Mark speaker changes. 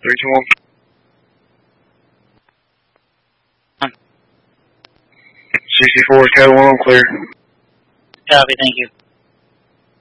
Speaker 1: 321.
Speaker 2: 64 is Cat 1, clear.
Speaker 1: Copy, thank you.